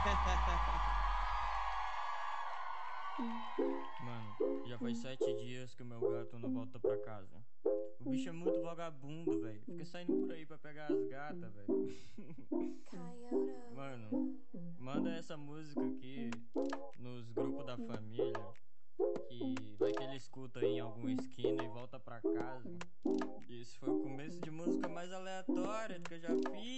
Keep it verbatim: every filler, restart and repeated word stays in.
Mano, já faz sete dias que o meu gato não volta pra casa. O bicho é muito vagabundo, velho. Fica saindo por aí pra pegar as gatas, velho. Mano, manda essa música aqui nos grupos da família, que vai que ele escuta aí em alguma esquina e volta pra casa. Isso foi o começo de música mais aleatória que eu já fiz.